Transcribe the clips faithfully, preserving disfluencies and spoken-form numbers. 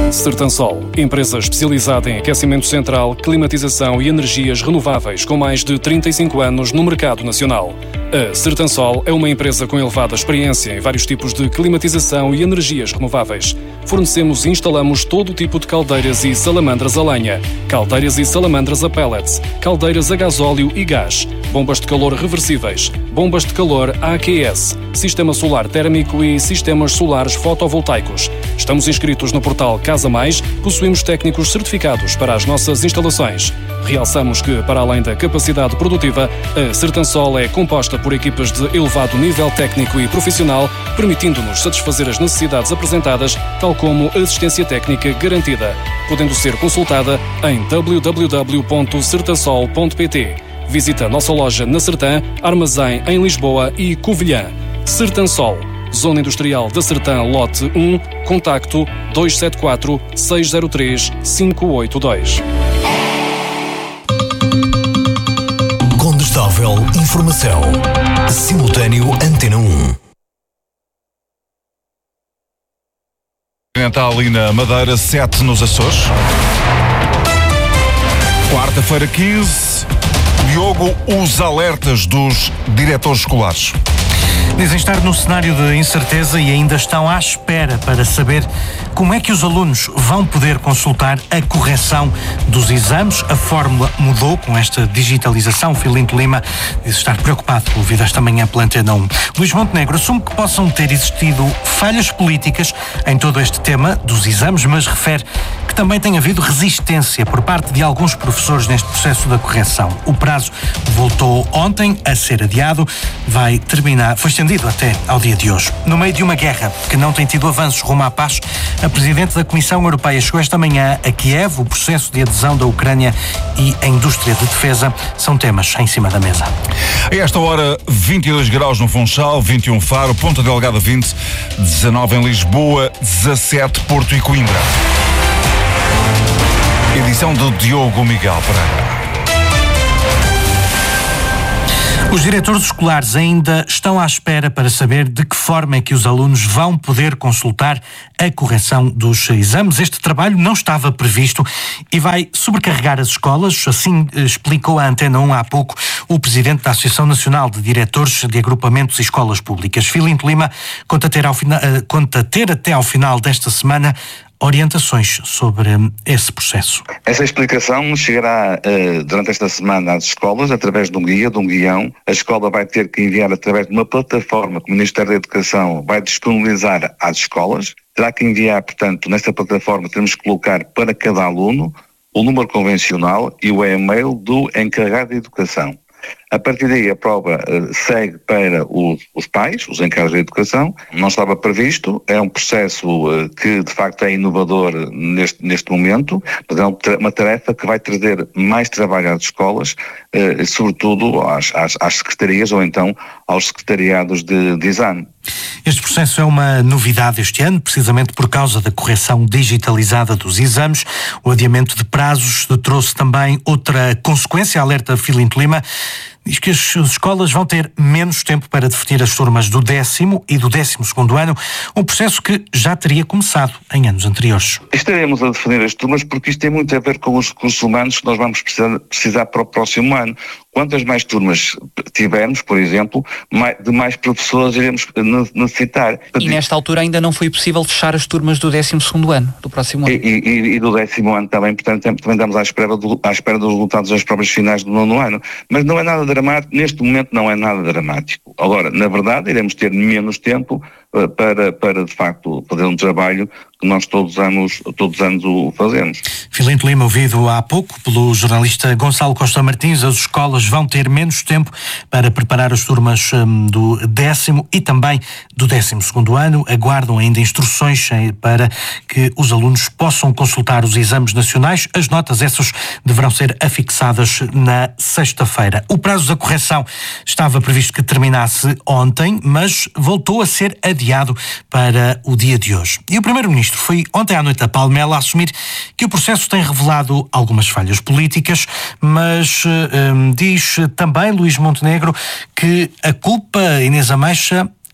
Sertansol, empresa especializada em aquecimento central, climatização e energias renováveis com mais de trinta e cinco anos no mercado nacional. A Sertansol é uma empresa com elevada experiência em vários tipos de climatização e energias renováveis. Fornecemos e instalamos todo o tipo de caldeiras e salamandras a lenha, caldeiras e salamandras a pellets, caldeiras a gasóleo e gás, bombas de calor reversíveis, bombas de calor A Q S, sistema solar térmico e sistemas solares fotovoltaicos. Estamos inscritos no portal Casa Mais, possuímos técnicos certificados para as nossas instalações. Realçamos que, para além da capacidade produtiva, a Sertansol é composta por equipas de elevado nível técnico e profissional, permitindo-nos satisfazer as necessidades apresentadas, tal como assistência técnica garantida, podendo ser consultada em w w w ponto sertansol ponto p t. Visita a nossa loja na Sertã, Armazém em Lisboa e Covilhã. Sertansol, Zona Industrial da Sertã, lote um, contacto dois sete quatro, seis zero três, cinco oito dois. Condestável Informação. Simultâneo Antena um. Está ali na Madeira, sete nos Açores. Quarta-feira, quinze. Diogo, os alertas dos diretores escolares. Dizem estar num cenário de incerteza e ainda estão à espera para saber como é que os alunos vão poder consultar a correção dos exames. A fórmula mudou com esta digitalização. Filinto Lima diz estar preocupado com o ouvido esta manhã pela Antena um. Luís Montenegro assume que possam ter existido falhas políticas em todo este tema dos exames, mas refere que também tem havido resistência por parte de alguns professores neste processo da correção. O prazo voltou ontem a ser adiado, vai terminar, foi estendido até ao dia de hoje. No meio de uma guerra que não tem tido avanços rumo à paz, a Presidente da Comissão Europeia chegou esta manhã a Kiev. O processo de adesão da Ucrânia e a indústria de defesa são temas em cima da mesa. A esta hora, vinte e dois graus no Funchal, vinte e um Faro, Ponta Delgada vinte, dezanove em Lisboa, dezassete Porto e Coimbra. Edição do Diogo Miguel Pereira. Os diretores escolares ainda estão à espera para saber de que forma é que os alunos vão poder consultar a correção dos exames. Este trabalho não estava previsto e vai sobrecarregar as escolas, assim explicou a Antena um há pouco o presidente da Associação Nacional de Diretores de Agrupamentos e Escolas Públicas. Filinto Lima conta ter, ao final, conta ter até ao final desta semana orientações sobre esse processo. Essa explicação chegará uh, durante esta semana às escolas, através de um guia, de um guião. A escola vai ter que enviar através de uma plataforma que o Ministério da Educação vai disponibilizar às escolas. Terá que enviar, portanto, nesta plataforma temos que colocar para cada aluno o número convencional e o e-mail do encarregado de educação. A partir daí a prova uh, segue para os, os pais, os encarregados de educação. Não estava previsto, é um processo uh, que de facto é inovador neste, neste momento, mas é uma tarefa que vai trazer mais trabalho às escolas, uh, sobretudo às, às, às secretarias ou então aos secretariados de, de exame. Este processo é uma novidade este ano, precisamente por causa da correção digitalizada dos exames. O adiamento de prazos trouxe também outra consequência, alerta Filinto Lima. Diz que as escolas vão ter menos tempo para definir as turmas do décimo e do décimo segundo ano, um processo que já teria começado em anos anteriores. Estaremos a definir as turmas porque isto tem muito a ver com os recursos humanos que nós vamos precisar, precisar para o próximo ano. Quantas mais turmas tivermos, por exemplo, mais, de mais professores iremos necessitar. E nesta altura ainda não foi possível fechar as turmas do décimo segundo ano, do próximo ano. E, e, e do décimo ano também, portanto, também estamos à espera, do, à espera dos resultados das provas finais do nono ano. Mas não é nada dramático, neste momento não é nada dramático. Agora, na verdade, iremos ter menos tempo uh, para, para, de facto, fazer um trabalho que nós todos os anos, todos os anos o fazemos. Filinto Lima, ouvido há pouco pelo jornalista Gonçalo Costa Martins, as escolas vão ter menos tempo para preparar as turmas um, do décimo e também do décimo segundo ano. Aguardam ainda instruções para que os alunos possam consultar os exames nacionais. As notas, essas, deverão ser afixadas na sexta-feira. O prazo da correção estava previsto que terminasse ontem, mas voltou a ser adiado para o dia de hoje. E o primeiro-ministro foi ontem à noite a Palmela a assumir que o processo tem revelado algumas falhas políticas, mas hum, diz também Luís Montenegro que a culpa, Inês Ameixa,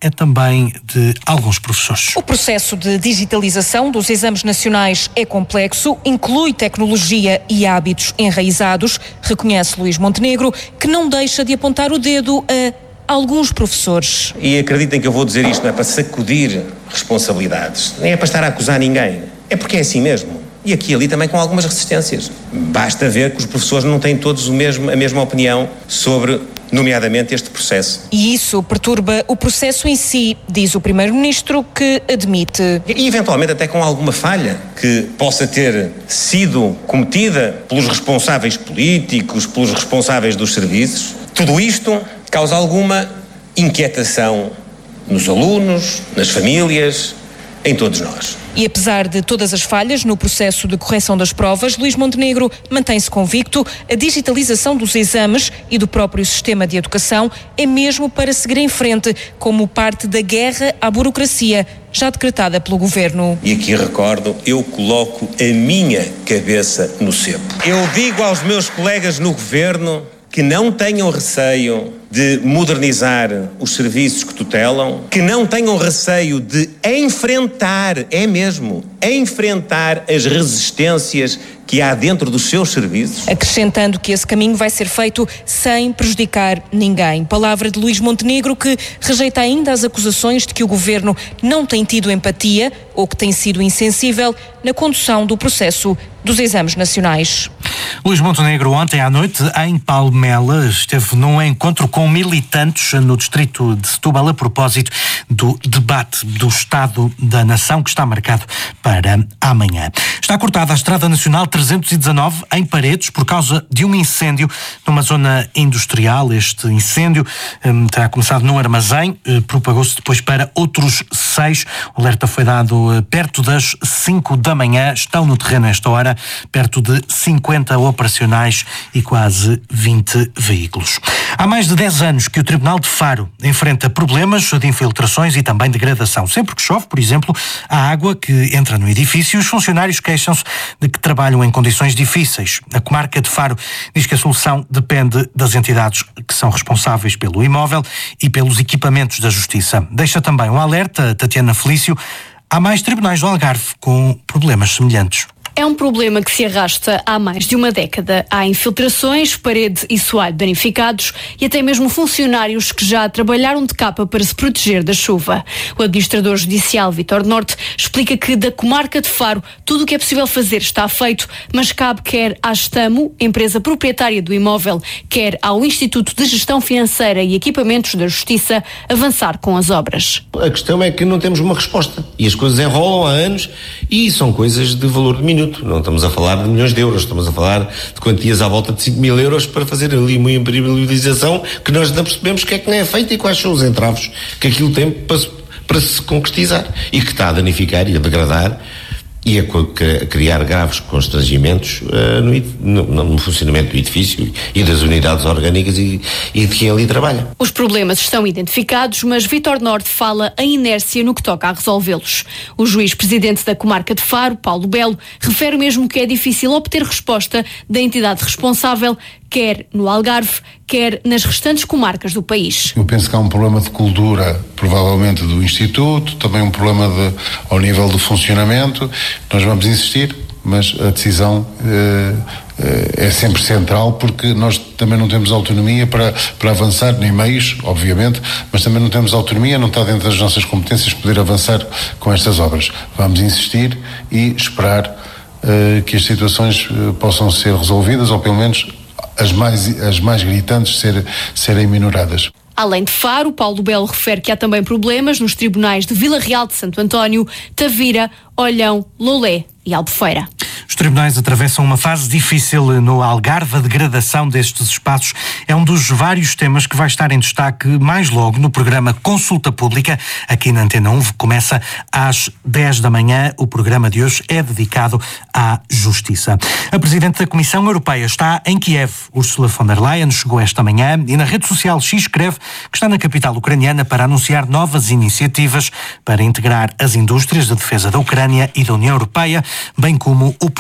é também de alguns professores. O processo de digitalização dos exames nacionais é complexo, inclui tecnologia e hábitos enraizados, reconhece Luís Montenegro, que não deixa de apontar o dedo a alguns professores. E acreditem que eu vou dizer isto não é para sacudir responsabilidades, nem é para estar a acusar ninguém, é porque é assim mesmo. E aqui e ali também com algumas resistências. Basta ver que os professores não têm todos o mesmo, a mesma opinião sobre, nomeadamente, este processo. E isso perturba o processo em si, diz o Primeiro-Ministro, que admite. E, eventualmente, até com alguma falha que possa ter sido cometida pelos responsáveis políticos, pelos responsáveis dos serviços. Tudo isto causa alguma inquietação nos alunos, nas famílias, em todos nós. E apesar de todas as falhas no processo de correção das provas, Luís Montenegro mantém-se convicto: a digitalização dos exames e do próprio sistema de educação é mesmo para seguir em frente, como parte da guerra à burocracia já decretada pelo Governo. E aqui recordo, eu coloco a minha cabeça no cepo. Eu digo aos meus colegas no Governo que não tenham receio de modernizar os serviços que tutelam, que não tenham receio de enfrentar, é mesmo, enfrentar as resistências que há dentro dos seus serviços. Acrescentando que esse caminho vai ser feito sem prejudicar ninguém. Palavra de Luís Montenegro, que rejeita ainda as acusações de que o Governo não tem tido empatia ou que tem sido insensível na condução do processo dos exames nacionais. Luís Montenegro, ontem à noite, em Palmela, esteve num encontro com militantes no distrito de Setúbal a propósito do debate do Estado da Nação, que está marcado para amanhã. Está cortada a Estrada Nacional trezentos e dezanove em Paredes por causa de um incêndio numa zona industrial. Este incêndio hum, terá começado num armazém, eh, propagou-se depois para outros seis. O alerta foi dado eh, perto das cinco da manhã. Estão no terreno a esta hora perto de cinquenta operacionais e quase vinte veículos. Há mais de dez anos que o Tribunal de Faro enfrenta problemas de infiltrações e também degradação. Sempre que chove, por exemplo, a água que entra no edifício, os funcionários queixam-se de que trabalham em condições difíceis. A comarca de Faro diz que a solução depende das entidades que são responsáveis pelo imóvel e pelos equipamentos da Justiça. Deixa também um alerta, Tatiana Felício: há mais tribunais do Algarve com problemas semelhantes. É um problema que se arrasta há mais de uma década. Há infiltrações, parede e soalho danificados e até mesmo funcionários que já trabalharam de capa para se proteger da chuva. O administrador judicial Vítor Norte explica que da comarca de Faro tudo o que é possível fazer está feito, mas cabe quer à Estamo, empresa proprietária do imóvel, quer ao Instituto de Gestão Financeira e Equipamentos da Justiça avançar com as obras. A questão é que não temos uma resposta e as coisas enrolam há anos e são coisas de valor diminuto. Não estamos a falar de milhões de euros, estamos a falar de quantias à volta de cinco mil euros para fazer ali uma impermeabilização que nós não percebemos o que é que não é feito e quais são os entraves que aquilo tem para, para se concretizar e que está a danificar e a degradar e a, a criar graves constrangimentos uh, no, no, no funcionamento do edifício e das unidades orgânicas e, e de quem ali trabalha. Os problemas estão identificados, mas Vítor Norte fala em inércia no que toca a resolvê-los. O juiz-presidente da comarca de Faro, Paulo Belo, refere mesmo que é difícil obter resposta da entidade responsável, quer no Algarve, quer nas restantes comarcas do país. Eu penso que há um problema de cultura, provavelmente do Instituto, também um problema de, ao nível do funcionamento. Nós vamos insistir, mas a decisão eh, é sempre central, porque nós também não temos autonomia para, para avançar, nem meios, obviamente, mas também não temos autonomia, não está dentro das nossas competências poder avançar com estas obras. Vamos insistir e esperar eh, que as situações eh, possam ser resolvidas, ou pelo menos as mais, as mais gritantes ser, serem minoradas. Além de Faro, Paulo Belo refere que há também problemas nos tribunais de Vila Real de Santo António, Tavira, Olhão, Lolé e Albufeira. Os tribunais atravessam uma fase difícil no Algarve. A degradação destes espaços é um dos vários temas que vai estar em destaque mais logo no programa Consulta Pública, aqui na Antena um. Começa às dez da manhã. O programa de hoje é dedicado à Justiça. A Presidente da Comissão Europeia está em Kiev. Ursula von der Leyen chegou esta manhã e na rede social X escreve que está na capital ucraniana para anunciar novas iniciativas para integrar as indústrias de defesa da Ucrânia e da União Europeia, bem como o processo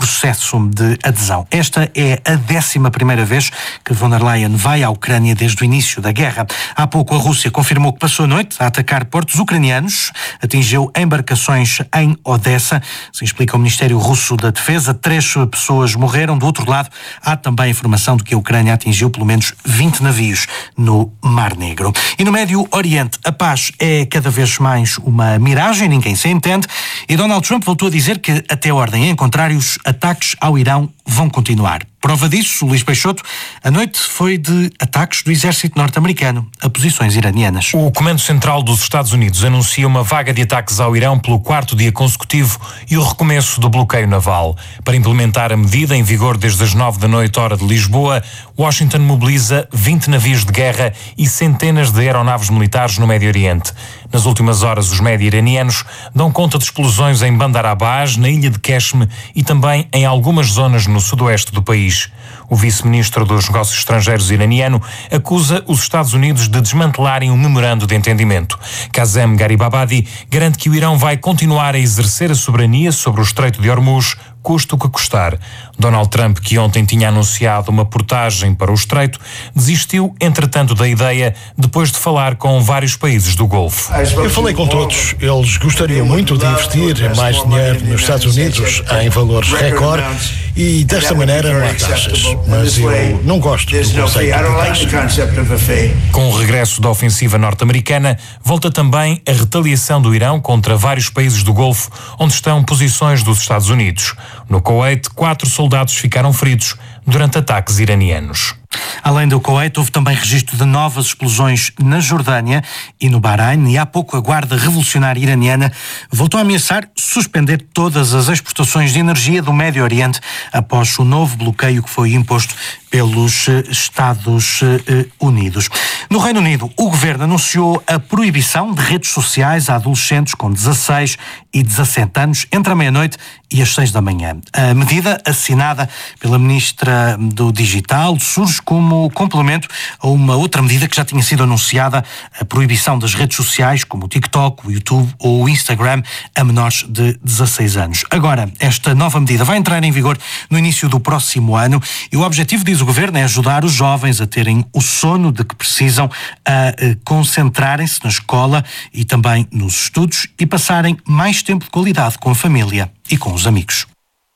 processo de adesão. Esta é a décima primeira vez que von der Leyen vai à Ucrânia desde o início da guerra. Há pouco a Rússia confirmou que passou a noite a atacar portos ucranianos, atingiu embarcações em Odessa. Se explica o Ministério Russo da Defesa, três pessoas morreram. Do outro lado, há também a informação de que a Ucrânia atingiu pelo menos vinte navios no Mar Negro. E no Médio Oriente, a paz é cada vez mais uma miragem, ninguém se entende, e Donald Trump voltou a dizer que, até ordem em contrário, os ataques ao Irão vão continuar. Prova disso, Luís Peixoto, a noite foi de ataques do exército norte-americano a posições iranianas. O Comando Central dos Estados Unidos anuncia uma vaga de ataques ao Irão pelo quarto dia consecutivo e o recomeço do bloqueio naval. Para implementar a medida, em vigor desde as nove da noite, hora de Lisboa, Washington mobiliza vinte navios de guerra e centenas de aeronaves militares no Médio Oriente. Nas últimas horas, os média iranianos dão conta de explosões em Bandar Abbas, na ilha de Qeshm e também em algumas zonas no sudoeste do país. O vice-ministro dos Negócios Estrangeiros iraniano acusa os Estados Unidos de desmantelarem um memorando de entendimento. Kazem Garibabadi garante que o Irão vai continuar a exercer a soberania sobre o Estreito de Hormuz, custe o que custar. Donald Trump, que ontem tinha anunciado uma portagem para o Estreito, desistiu, entretanto, da ideia depois de falar com vários países do Golfo. Eu falei com todos. Eles gostariam muito de investir mais dinheiro nos Estados Unidos em valores recorde e desta maneira não há taxas. Mas eu não gosto do conceito de taxas. Com o regresso da ofensiva norte-americana, volta também a retaliação do Irão contra vários países do Golfo, onde estão posições dos Estados Unidos. No Kuwait, quatro soldados ficaram feridos durante ataques iranianos. Além do Kuwait, houve também registro de novas explosões na Jordânia e no Bahrein, e há pouco a Guarda Revolucionária Iraniana voltou a ameaçar suspender todas as exportações de energia do Médio Oriente após o novo bloqueio que foi imposto pelos Estados Unidos. No Reino Unido, o governo anunciou a proibição de redes sociais a adolescentes com dezasseis e dezassete anos entre a meia-noite e as seis da manhã. A medida, assinada pela Ministra do Digital, surge como complemento a uma outra medida que já tinha sido anunciada, a proibição das redes sociais como o TikTok, o YouTube ou o Instagram a menores de dezasseis anos. Agora, esta nova medida vai entrar em vigor no início do próximo ano e o objetivo, diz o Governo, é ajudar os jovens a terem o sono de que precisam, a concentrarem-se na escola e também nos estudos e passarem mais tempo de qualidade com a família e com os amigos.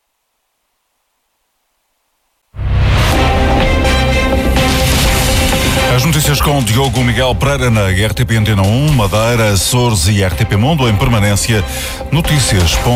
As notícias com Diogo Miguel Pereira na R T P Antena um, Madeira, Açores e R T P Mundo em permanência. Notícias.